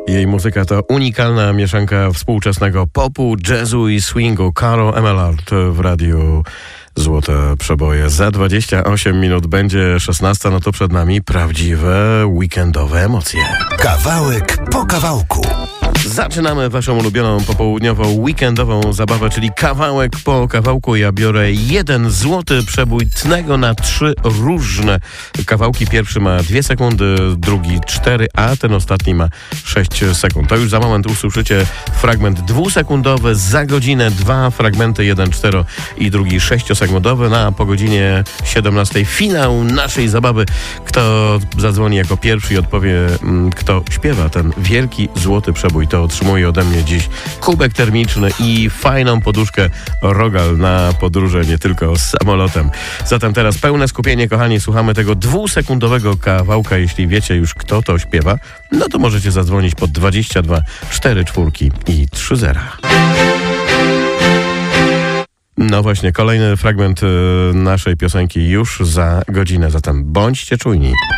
Jej muzyka to unikalna mieszanka współczesnego popu, jazzu i swingu. Carol Emelard w radiu Złote Przeboje. Za 28 minut będzie 16, no to przed nami prawdziwe weekendowe emocje. Kawałek po kawałku. Zaczynamy waszą ulubioną popołudniową, weekendową zabawę, czyli kawałek po kawałku. Ja biorę 1 złoty przebój tnego na 3 różne kawałki. Pierwszy ma 2 sekundy, drugi 4, a ten ostatni ma 6 sekund. To już za moment usłyszycie fragment 2-sekundowy, za godzinę 2 fragmenty, jeden 4 i drugi 6-sekundowy. A po godzinie 17 finał naszej zabawy. Kto zadzwoni jako pierwszy i odpowie, kto śpiewa ten wielki złoty przebój, to otrzymuje ode mnie dziś kubek termiczny i fajną poduszkę Rogal na podróże, nie tylko z samolotem. Zatem teraz pełne skupienie, kochani, słuchamy tego 2-sekundowego kawałka. Jeśli wiecie już, kto to śpiewa, no to możecie zadzwonić pod 22 44 i 30. No właśnie, kolejny fragment naszej piosenki już za godzinę, zatem bądźcie czujni.